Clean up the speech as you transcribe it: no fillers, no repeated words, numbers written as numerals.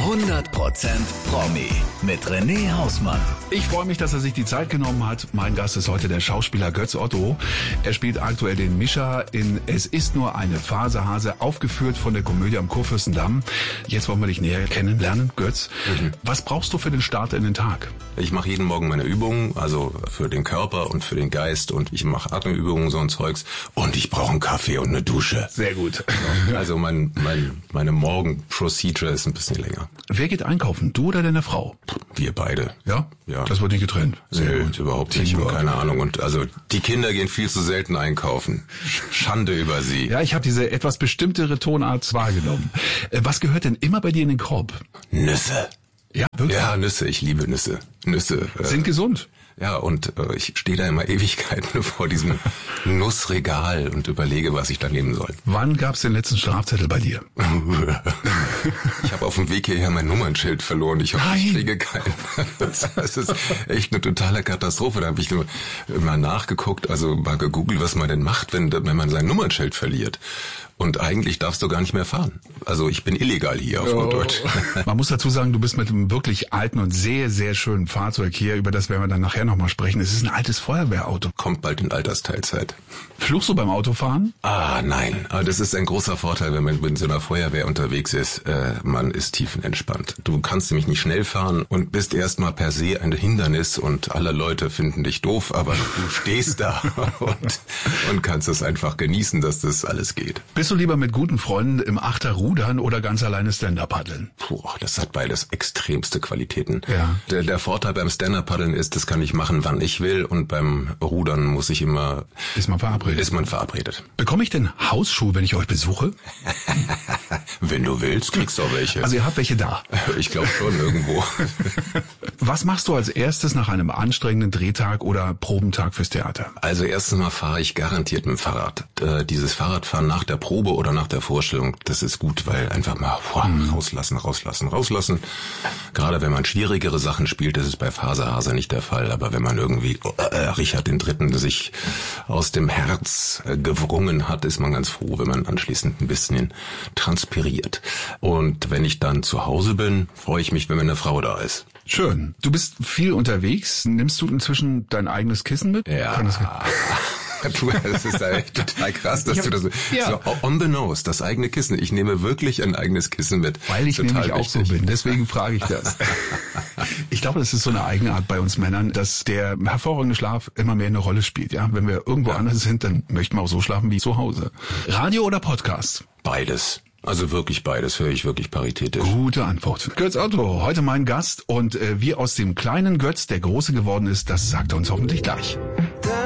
100% Promi mit René Hausmann. Ich freue mich, dass er sich die Zeit genommen hat. Mein Gast ist heute der Schauspieler Götz Otto. Er spielt aktuell den Mischa in Es ist nur eine Phase Hase, aufgeführt von der Komödie am Kurfürstendamm. Jetzt wollen wir dich näher kennenlernen, Götz. Was brauchst du für den Start in den Tag? Ich mache jeden Morgen meine Übungen, also für den Körper und für den Geist, und ich mache Atemübungen, so ein Zeugs, und ich brauche einen Kaffee und eine Dusche. Sehr gut. Also meine Morgen-Procedure ist ein bisschen länger. Wer geht einkaufen, du oder deine Frau? Wir beide. Ja? Ja. Das wird nicht getrennt. Sehr gut, überhaupt nicht. Teamwork. Keine Ahnung. Und also die Kinder gehen viel zu selten einkaufen. Schande über sie. Ja, ich habe diese etwas bestimmtere Tonart wahrgenommen. Was gehört denn immer bei dir in den Korb? Nüsse. Ja, wirklich? Ja, Nüsse. Ich liebe Nüsse. Nüsse. Sind gesund. Ja, und ich stehe da immer Ewigkeiten vor diesem Nussregal und überlege, was ich da nehmen soll. Wann gab's den letzten Strafzettel bei dir? Ich habe auf dem Weg hierher mein Nummernschild verloren. Ich hoffe, ich kriege keinen. Das ist echt eine totale Katastrophe. Da habe ich mal nachgeguckt, also mal gegoogelt, was man denn macht, wenn man sein Nummernschild verliert. Und eigentlich darfst du gar nicht mehr fahren. Also ich bin illegal hier auf Norddeutsch. Man muss dazu sagen, du bist mit einem wirklich alten und sehr, sehr schönen Fahrzeug hier. Über das werden wir dann nachher nochmal sprechen. Es ist ein altes Feuerwehrauto. Kommt bald in Altersteilzeit. Fluchst du beim Autofahren? Nein. Aber das ist ein großer Vorteil, wenn man mit so einer Feuerwehr unterwegs ist. Man ist tiefenentspannt. Du kannst nämlich nicht schnell fahren und bist erstmal per se ein Hindernis und alle Leute finden dich doof, aber du stehst da und kannst es einfach genießen, dass das alles geht. Bist du lieber mit guten Freunden im Achter rudern oder ganz alleine Stand-Up paddeln? Das hat beides extremste Qualitäten. Ja. Der Vorteil beim Stand-Up paddeln ist, das kann ich machen, wann ich will, und beim Rudern muss ich immer... Ist man verabredet. Bekomme ich denn Hausschuhe, wenn ich euch besuche? Wenn du willst, kriegst du auch welche. Also ihr habt welche da? Ich glaube schon, irgendwo. Was machst du als erstes nach einem anstrengenden Drehtag oder Probentag fürs Theater? Also erstens mal fahre ich garantiert mit dem Fahrrad. Dieses Fahrradfahren nach der Probe oder nach der Vorstellung, das ist gut, weil einfach mal rauslassen. Gerade wenn man schwierigere Sachen spielt, das ist bei Phase Hase nicht der Fall. Aber wenn man irgendwie Richard III. Sich aus dem Herz gewrungen hat, ist man ganz froh, wenn man anschließend ein bisschen transpiriert. Und wenn ich dann zu Hause bin, freue ich mich, wenn meine Frau da ist. Schön. Du bist viel unterwegs. Nimmst du inzwischen dein eigenes Kissen mit? Ja. Das ist echt total krass, dass du das so on the nose, das eigene Kissen. Ich nehme wirklich ein eigenes Kissen mit. Weil ich nämlich auch so bin, deswegen frage ich das. Ich glaube, das ist so eine Eigenart bei uns Männern, dass der hervorragende Schlaf immer mehr eine Rolle spielt. Ja, wenn wir irgendwo anders sind, dann möchten wir auch so schlafen wie zu Hause. Radio oder Podcast? Beides. Also wirklich beides, höre ich wirklich paritätisch. Gute Antwort. Götz Otto, heute mein Gast, und wie aus dem kleinen Götz der Große geworden ist, das sagt er uns hoffentlich gleich.